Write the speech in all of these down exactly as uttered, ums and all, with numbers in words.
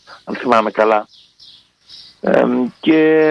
αν θυμάμαι καλά. Ε, και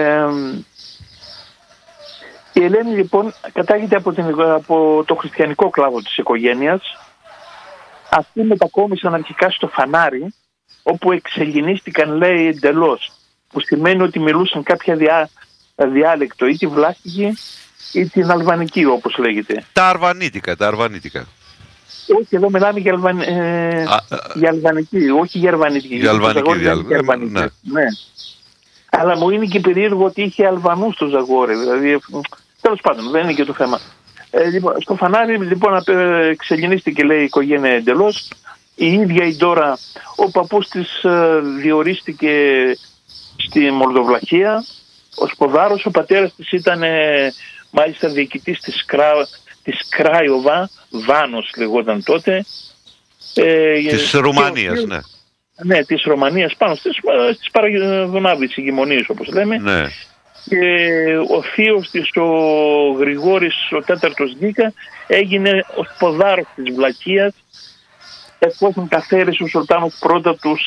η Ελένη λοιπόν κατάγεται από, την, από το χριστιανικό κλάδο της οικογένειας. Αυτοί μετακόμισαν αρχικά στο Φανάρι, όπου εξελινίστηκαν, λέει, εντελώς, που σημαίνει ότι μιλούσαν κάποια διά, διάλεκτο, ή τη βλάχικη ή την αλβανική, όπως λέγεται. Τα αρβανίτικα, τα αρβανίτικα. Όχι, εδώ μιλάμε για, αλβαν, ε, α, για αλβανική, όχι για αρβανική. Για αλβανική διάλεκτο, ναι. ναι. Αλλά μου είναι και περίεργο ότι είχε Αλβανούς στο Ζαγόρι, δηλαδή, τέλος πάντων, δεν είναι και το θέμα. Ε, λοιπόν, στο Φανάρι, λοιπόν, εξελινίστηκε, λέει, η οικογένεια εντελώς. Η ίδια η Ντόρα, ο παππούς της ε, διορίστηκε στη Μολδοβλαχία, ο Σποδάρος, ο πατέρας της ήταν ε, μάλιστα διοικητής της, Κρά, της Κράιοβα, Βάνος λεγόταν τότε. Ε, της Ρουμανίας, ο, ναι. Ναι, της Ρουμανίας, πάνω στις, στις παραδονάβιες ηγεμονίες, όπως λέμε. Ναι. Και ο θείος της, ο Γρηγόρης, ο τέταρτος Γκίκα, έγινε ο Σποδάρος της Βλακίας, εφόσον καθαίρεσε ο Σουλτάνος πρώτα τους,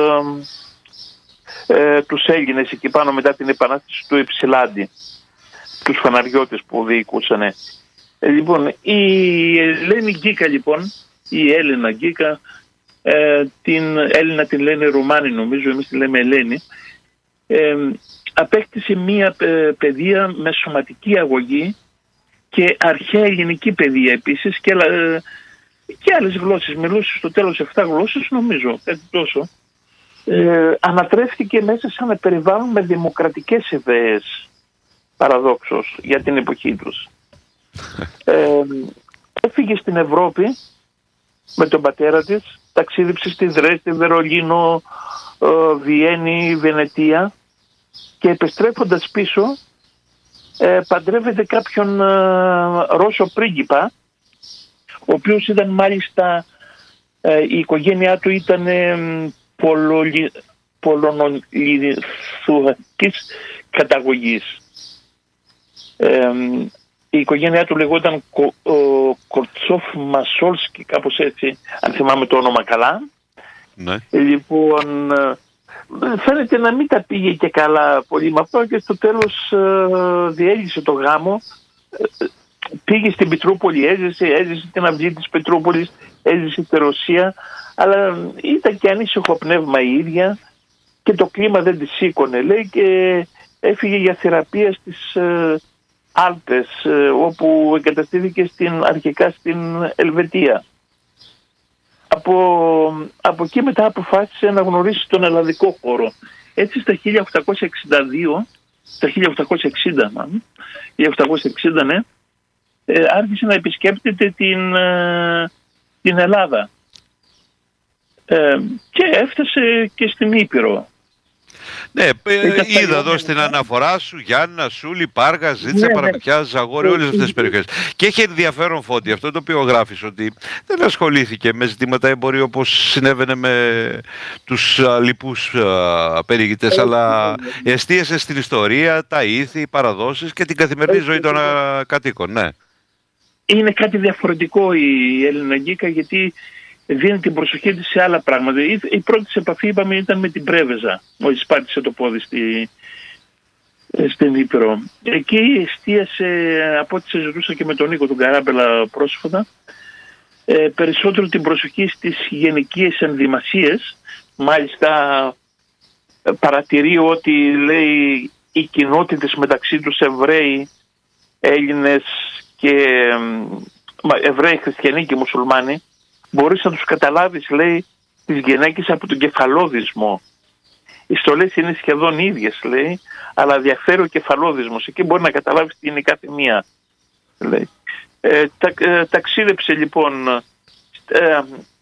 ε, ε, τους Έλληνες εκεί πάνω μετά την επανάσταση του Υψηλάντη, τους φαναριώτες που διοικούσαν. Ε, λοιπόν, η Ελένη Γκίκα, λοιπόν, η Έλληνα Γκίκα, ε, την Έλληνα την λένε Ρουμάνη, νομίζω, εμείς την λέμε Ελένη, ε, απέκτησε μία ε, παιδεία με σωματική αγωγή και αρχαία ελληνική παιδεία επίσης και, ε, και άλλες γλώσσες. Μιλούσε στο τέλος επτά γλώσσες, νομίζω, κάτι τόσο. Ε, ανατρέφθηκε μέσα σε ένα περιβάλλον με δημοκρατικές ιδέες, παραδόξως, για την εποχή τους. Ε, έφυγε στην Ευρώπη με τον πατέρα της, ταξίδεψε στη Δρέστη, Βερολίνο, ε, Βιέννη, Βενετία, και επιστρέφοντας πίσω ε, παντρεύεται κάποιον ε, Ρώσο πρίγκιπα, ο οποίος ήταν μάλιστα, ε, η οικογένειά του ήταν ε, πολολι, πολωνολιθουακής καταγωγής. Ε, η οικογένειά του λεγόταν Κο, Κορτσόφ Μασόλσκι, κάπως έτσι, αν θυμάμαι το όνομα καλά. Ναι. Λοιπόν, φαίνεται να μην τα πήγε και καλά πολύ με αυτό και στο τέλος ε, διέλυσε το γάμο. Ε, πήγε στην Πετρούπολη, έζησε, έζησε την αυγή της Πετρούπολης, έζησε τη Ρωσία, αλλά ήταν και ανήσυχο πνεύμα η ίδια και το κλίμα δεν τη σήκωνε, λέει, και έφυγε για θεραπεία στις ε, Άλπες, ε, όπου εγκαταστήθηκε στην, αρχικά στην Ελβετία. Από, από εκεί μετά αποφάσισε να γνωρίσει τον ελλαδικό χώρο. Έτσι στα χίλια οκτακόσια εξήντα δύο, στα χίλια οκτακόσια εξήντα, μάλλον, χίλια οκτακόσια εξήντα, ναι, ε, άρχισε να επισκέπτεται την, ε, την Ελλάδα. Ε, και έφτασε και στην Ήπειρο. Ναι, είδα εδώ στην αναφορά σου Γιάννα, Σούλη, Πάργα, Ζήτσα, ναι, Παραπετιά, ναι. Ζαγόρι, όλες αυτές τις περιοχές. Και έχει ενδιαφέρον, Φώτη, αυτό το οποίο γράφεις, ότι δεν ασχολήθηκε με ζητήματα εμπορίου όπως συνέβαινε με τους λοιπούς περιηγητές, αλλά εστίασε στην ιστορία, τα ήθη, οι παραδόσεις και την καθημερινή ζωή των κατοίκων. Ναι. Είναι κάτι διαφορετικό η Έλληνα Γκίκα, γιατί δίνει την προσοχή της σε άλλα πράγματα. Η, η πρώτη της επαφή, είπαμε, ήταν με την Πρέβεζα, μόλις πάτησε το πόδι στη, στην Ήπειρο. Εκεί εστίασε, από ό,τι συζητούσα και με τον Νίκο τον Καράμπελα πρόσφατα, ε, περισσότερο την προσοχή στις γενικές ενδυμασίες. Μάλιστα παρατηρεί ότι, λέει, οι κοινότητες μεταξύ τους Εβραίοι, Έλληνες και Εβραίοι, Χριστιανοί και Μουσουλμάνοι, μπορείς να τους καταλάβεις, λέει, τις γυναίκες από τον κεφαλώδισμο. Οι στολές είναι σχεδόν ίδιες, λέει, αλλά διαφέρει ο κεφαλώδισμος. Εκεί μπορεί να καταλάβεις τι είναι κάθε μία, λέει. Ε, τα, ε, ταξίδεψε λοιπόν. Ε,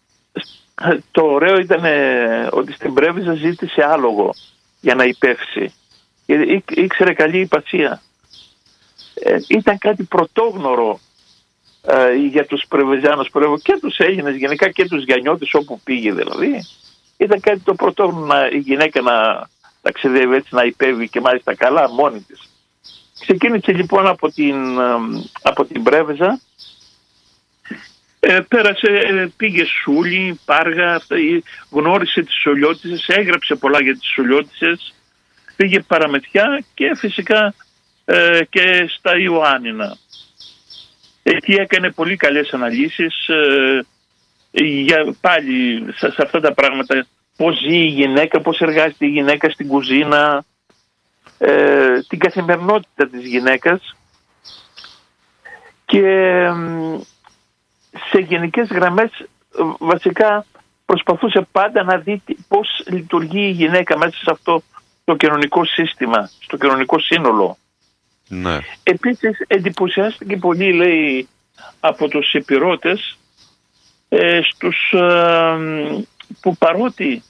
το ωραίο ήταν ε, ότι στην Πρέβεζα ζήτησε άλογο για να υπεύσει. Ή, ήξερε καλή υπασία. Ε, ήταν κάτι πρωτόγνωρο ε, για τους Πρεβεζιάνους και τους Έλληνες γενικά και τους Γιαννιώτες όπου πήγε δηλαδή. Ήταν κάτι το πρωτόγνωρο η γυναίκα να ταξιδεύει έτσι, να υπεύει και μάλιστα καλά μόνη της. Ξεκίνησε λοιπόν από την, από την Πρέβεζα Ε, πέρασε, ε, πήγε Σούλη, Πάργα, αυτά, γνώρισε τις Σολιώτισσες, έγραψε πολλά για τις Σολιώτισσες, πήγε Παραμεθιά και φυσικά ε, και στα Ιωάννινα. Εκεί έκανε πολύ καλές αναλύσεις ε, για πάλι σε, σε αυτά τα πράγματα, πώς ζει η γυναίκα, πώς εργάζεται η γυναίκα στην κουζίνα, ε, την καθημερινότητα της γυναίκας, και ε, σε γενικές γραμμές βασικά προσπαθούσε πάντα να δει πώς λειτουργεί η γυναίκα μέσα σε αυτό το κοινωνικό σύστημα, στο κοινωνικό σύνολο. Ναι. Επίσης εντυπωσιάστηκε πολύ, λέει, από τους επιρώτες ε, στους, ε, που παρότι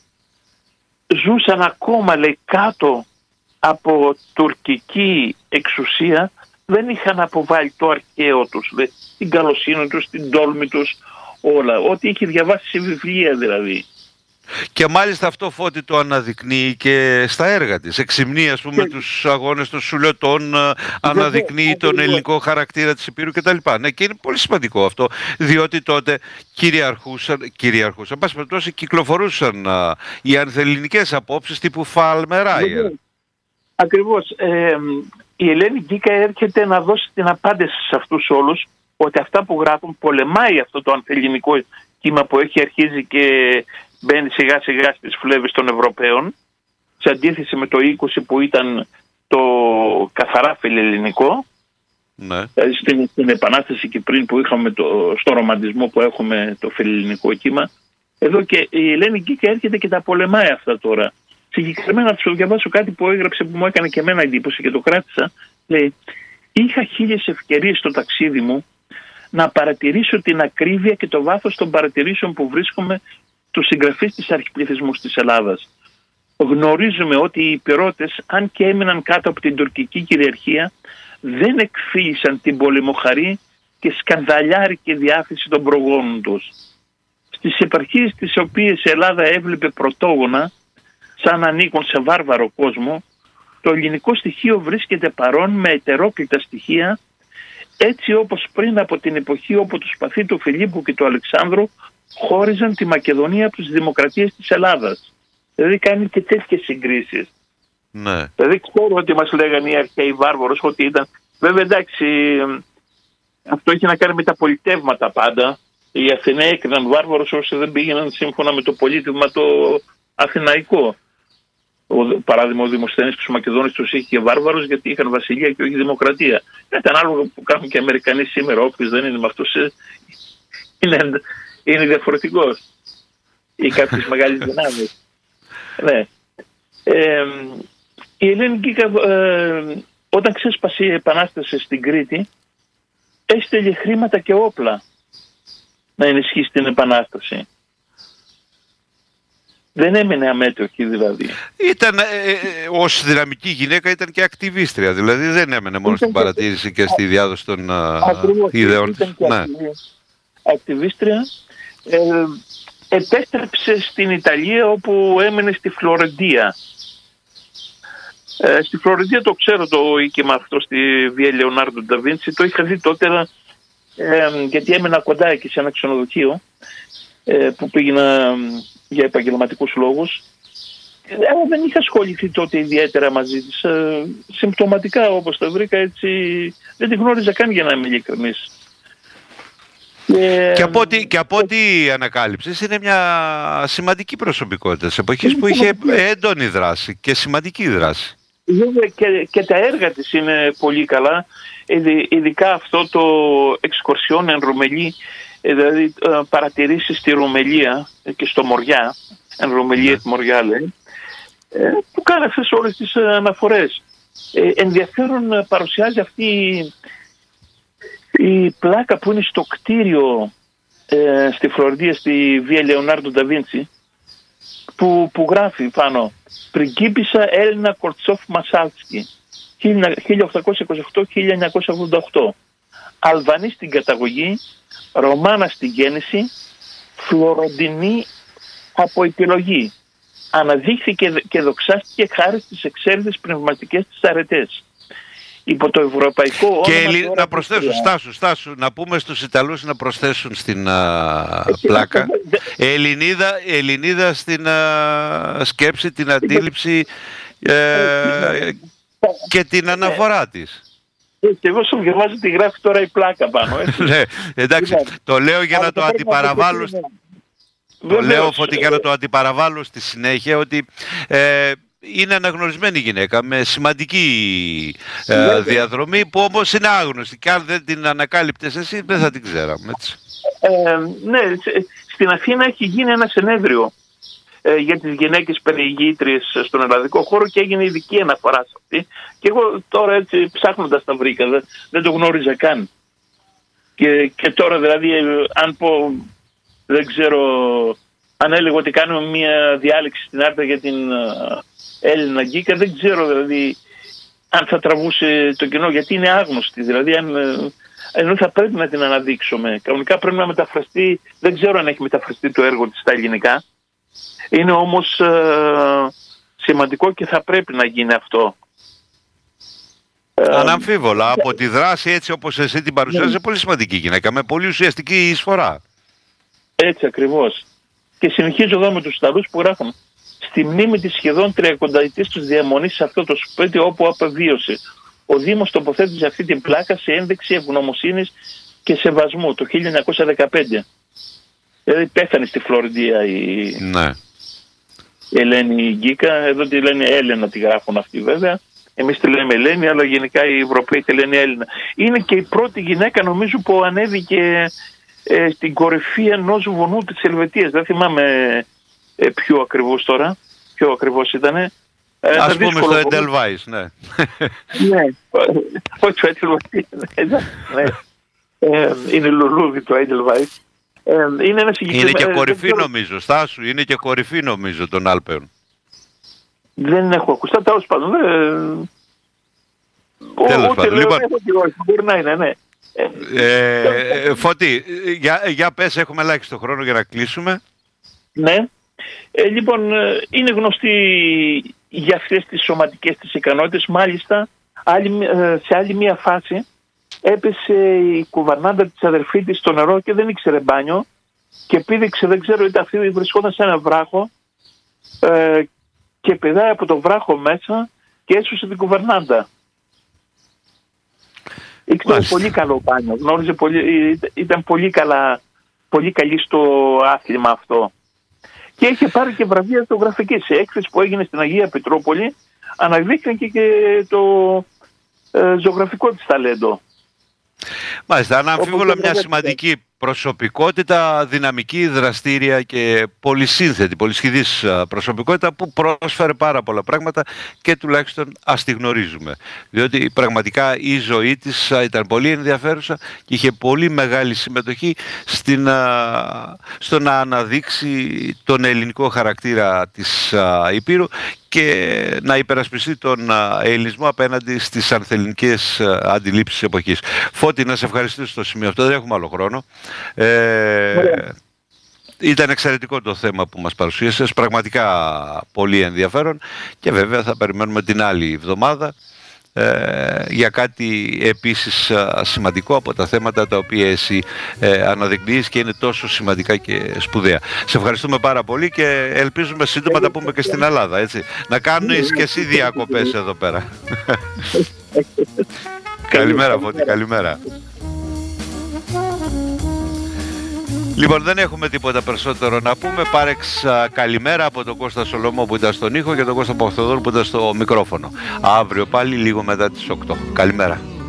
ζούσαν ακόμα, λέει, κάτω από τουρκική εξουσία, δεν είχαν αποβάλει το αρχαίο τους, λέει, την καλοσύνη τους, την τόλμη τους, όλα. Ό,τι είχε διαβάσει σε βιβλία δηλαδή. Και μάλιστα αυτό, Φώτη, το αναδεικνύει και στα έργα της. Εξυμνεί, ας πούμε, και τους αγώνες των Σουλιωτών, αναδεικνύει τον ελληνικό χαρακτήρα της Υπήρου κτλ. Ναι, και είναι πολύ σημαντικό αυτό, διότι τότε κυριαρχούσαν, κυριαρχούσαν, πάση περιπτώσει, κυκλοφορούσαν α, οι ανθελληνικές απόψεις τύπου Φαλμεράιερ. Ακριβώς. Ε, η Ελένη Γκίκα έρχεται να δώσει την απάντηση σε αυτούς όλους, ότι αυτά που γράφουν πολεμάει αυτό το ανθελληνικό κύμα που έχει αρχίσει και μπαίνει σιγά σιγά στις φλέβες των Ευρωπαίων, σε αντίθεση με το είκοσι που ήταν το καθαρά φιλελληνικό. Ναι. Δηλαδή στην, στην Επανάσταση και πριν που είχαμε το, στο ρομαντισμό που έχουμε το φιλελληνικό κύμα, εδώ και η Ελένη Γκίκα έρχεται και τα πολεμάει αυτά τώρα. Συγκεκριμένα θα σου διαβάσω κάτι που έγραψε που μου έκανε και εμένα εντύπωση και το κράτησα. Λέει: είχα χίλιες ευκαιρίες στο ταξίδι μου να παρατηρήσω την ακρίβεια και το βάθος των παρατηρήσεων που βρίσκομαι τους συγγραφείς της αρχιπληθυσμού της Ελλάδας. Γνωρίζουμε ότι οι Υπηρώτες, αν και έμειναν κάτω από την τουρκική κυριαρχία, δεν εκφύλισαν την πολεμοχαρή και σκανδαλιάρικη διάθεση των προγόνων τους. Στις επαρχίες τις οποίες η Ελλάδα έβλεπε πρωτόγωνα, σαν να ανήκουν σε βάρβαρο κόσμο, το ελληνικό στοιχείο βρίσκεται παρόν με ετερόκλητα στοιχεία, έτσι όπως πριν από την εποχή όπου το σπαθί του Φιλίππου και του Αλεξάνδρου χώριζαν τη Μακεδονία από τις δημοκρατίες της Ελλάδας. Δηλαδή κάνει και τέτοιες συγκρίσεις. Ναι. Δηλαδή ξέρω ότι μας λέγανε οι αρχαίοι βάρβαρος ότι ήταν... Βέβαια εντάξει, αυτό έχει να κάνει με τα πολιτεύματα πάντα. Οι Αθηναίοι έκριναν βάρβαρος όσοι δεν πήγαιναν σύμφωνα με το πολίτευμα το αθηναϊκό. Ο, παράδειγμα, ο Δημοσθένης και τους Μακεδόνες τους είχε βάρβαρος γιατί είχαν βασιλεία και όχι δημοκρατία. Ήταν άλλο που κάνουν και οι Αμερικανοί σήμερα, όποιος δεν είναι με αυτούς είναι, είναι διαφορετικός. Ή κάποιες μεγάλες δυνάμεις. Ναι. Ε, η Ελένη Γκίκα, ε, όταν ξέσπασε η Επανάσταση στην Κρήτη, έστελε χρήματα και όπλα να ενισχύσει την Επανάσταση. Δεν έμενε αμέτωχη δηλαδή. Ήταν, ε, ε, ως δυναμική γυναίκα ήταν και ακτιβίστρια, δηλαδή δεν έμενε μόνο ήταν στην παρατήρηση και, και στη διάδοση των ακριβώς, ιδεών της. Ναι. Ακτιβίστρια. Ε, επέστρεψε στην Ιταλία όπου έμενε στη Φλωρεντία. Ε, στη Φλωρεντία το ξέρω το οίκημα αυτό στη Βία Λεωνάρντο Νταβίντσι, το είχα δει τότε ε, γιατί έμενα κοντά εκεί σε ένα ξενοδοχείο ε, που πήγαινα για επαγγελματικούς λόγους. Αλλά δεν είχα ασχοληθεί τότε ιδιαίτερα μαζί της. Ε, συμπτωματικά όπως τα βρήκα έτσι, δεν τη γνώριζα καν για να είμαι ειλικρινής. Και, και από ό,τι, και από ό,τι ανακάλυψες είναι μια σημαντική προσωπικότητα της εποχής που είχε έντονη δράση και σημαντική δράση. Και, και τα έργα της είναι πολύ καλά, ειδικά αυτό το εξκορσιόν εν Ρουμελή, δηλαδή παρατηρήσεις στη Ρουμελία και στο Μοριά, εν Ρουμελία τη Μοριά λέει, που κάνει αυτές όλες τις αναφορές. Ε, ενδιαφέρον παρουσιάζει αυτή η πλάκα που είναι στο κτίριο ε, στη Φλωρεντία, στη Βία Λεωνάρντο Νταβίντσι, που, που γράφει πάνω «Πριγκίπισσα Έλληνα Κορτσόφ Μασάλσκι, χίλια οκτακόσια είκοσι οκτώ με χίλια εννιακόσια ογδόντα οκτώ. Αλβανή στην καταγωγή, Ρωμάνα στην γέννηση, Φλωροντινή από επιλογή. Αναδείχθηκε και δοξάστηκε χάρη στις εξαίρετες πνευματικές της αρετές. υπό το ευρωπαϊκό όνομα. Και Ελλη... να προσθέσουν, Στάσου, Στάσου, να πούμε στους Ιταλούς να προσθέσουν στην α, πλάκα Ελληνίδα, Ελληνίδα στην α, σκέψη, την αντίληψη ε, και την αναφορά της. Και εγώ σου διαβάζω τι γράφει τώρα η πλάκα πάνω. Ναι, εντάξει, το λέω για να το αντιπαραβάλω. Το λέω, Φώτη, για να το αντιπαραβάλω στη συνέχεια ότι ε, είναι αναγνωρισμένη γυναίκα με σημαντική ε, διαδρομή που όμως είναι άγνωστη και αν δεν την ανακάλυπτες εσύ δεν θα την ξέραμε, έτσι. Ε, ναι, στην Αθήνα έχει γίνει ένα συνέδριο ε, για τις γυναίκες περιηγήτριες στον ελλαδικό χώρο και έγινε ειδική αναφορά σε αυτή. Και εγώ τώρα έτσι ψάχνοντας τα βρήκα, δεν, δεν το γνώριζα καν. Και, και τώρα δηλαδή αν πω, δεν ξέρω, αν έλεγα ότι κάνουμε μια διάλεξη στην Άρτα για την Έλληνα Γκίκα, δεν ξέρω δηλαδή αν θα τραβούσε το κοινό, γιατί είναι άγνωστη. Δηλαδή, αν, ενώ θα πρέπει να την αναδείξουμε. Κανονικά πρέπει να μεταφραστεί, δεν ξέρω αν έχει μεταφραστεί το έργο της στα ελληνικά. Είναι όμως ε, σημαντικό και θα πρέπει να γίνει αυτό. Αναμφίβολα, από τη δράση έτσι όπως εσύ την παρουσιάζεις, ναι. Πολύ σημαντική γυναίκα, με πολύ ουσιαστική εισφορά. Έτσι ακριβώς. Και συνεχίζω εδώ με τους Ιταλούς που γράφουν. Στη μνήμη της σχεδόν τριακονταετής τους διαμονής σε αυτό το σπίτι όπου απεβίωσε. Ο Δήμος τοποθέτησε αυτή την πλάκα σε ένδειξη ευγνωμοσύνης και σεβασμού το χίλια εννιακόσια δεκαπέντε. Δηλαδή πέθανε στη Φλωρεντία η ναι. Ελένη Γκίκα. Εδώ τη λένε Έλενα, τη γράφουν αυτοί βέβαια. Εμείς τη λέμε Ελένη, αλλά γενικά οι Ευρωπαίοι τη λένε Έλληνα. Είναι και η πρώτη γυναίκα νομίζω που ανέβηκε ε, στην κορυφή ενός βουνού της Ελβετίας. Δεν θυμάμαι ε, ποιο ακριβώς τώρα, ποιο ακριβώς ήτανε. Ε, Ας πούμε στο Edelweiss, ναι. Ναι, όχι το Edelweiss, ναι. Ε, είναι λουλούδι το Edelweiss. Ε, είναι, ένα είναι και κορυφή ε, νομίζω, Στάσου, είναι και κορυφή νομίζω των Άλπαιων. Δεν έχω ακουστά, τέλος πάντων. Τέλος πάντων, λοιπόν. Μπορεί να είναι, ναι. Ε, Φώτη, για, για πες, έχουμε ελάχιστο χρόνο για να κλείσουμε. Ναι. Ε, λοιπόν, είναι γνωστή για αυτές τις σωματικές της ικανότητες. Μάλιστα, άλλη, σε άλλη μία φάση έπεσε η κουβαρνάντα της αδερφή της στο νερό και δεν ήξερε μπάνιο και πήδηξε, δεν ξέρω, είτε αυτή βρισκόταν σε ένα βράχο ε, και πηδάει από το βράχο μέσα και έσωσε την κουβαρνάντα. Ήξερε πολύ καλό μπάνιο, γνώριζε πολύ, ήταν πολύ, καλά, πολύ καλή στο άθλημα αυτό. Και είχε πάρει και βραβεία ζωγραφική. Σε έκθεση που έγινε στην Αγία Πετρούπολη αναδείχθηκε και το ε, ζωγραφικό της ταλέντο. Μάλιστα, αναμφίβολα μια σημαντική προσωπικότητα, δυναμική, δραστήρια και πολυσύνθετη, πολυσχηδής προσωπικότητα που πρόσφερε πάρα πολλά πράγματα και τουλάχιστον ας τη γνωρίζουμε. Διότι πραγματικά η ζωή της ήταν πολύ ενδιαφέρουσα και είχε πολύ μεγάλη συμμετοχή στην, στο να αναδείξει τον ελληνικό χαρακτήρα της Υπήρου και να υπερασπιστεί τον ελληνισμό απέναντι στις ανθελληνικές αντιλήψεις εποχής. Φώτη, να σε ευχαριστήσω στο σημείο αυτό, δεν έχουμε άλλο χρόνο. Ε, ήταν εξαιρετικό το θέμα που μας παρουσίασες, πραγματικά πολύ ενδιαφέρον και βέβαια θα περιμένουμε την άλλη εβδομάδα ε, για κάτι επίσης σημαντικό από τα θέματα τα οποία εσύ ε, αναδεικνύεις και είναι τόσο σημαντικά και σπουδαία. Σε ευχαριστούμε πάρα πολύ και ελπίζουμε σύντομα τα πούμε και στην Ελλάδα, έτσι. Να κάνεις και εσύ διακοπές εδώ πέρα. Καλημέρα Φώτη, καλημέρα. Λοιπόν, δεν έχουμε τίποτα περισσότερο να πούμε. Πάρεξ καλημέρα από τον Κώστα Σολομό που ήταν στον ήχο και τον Κώστα Παπαθοδόρου που ήταν στο μικρόφωνο. Αύριο πάλι λίγο μετά τις οκτώ. Καλημέρα.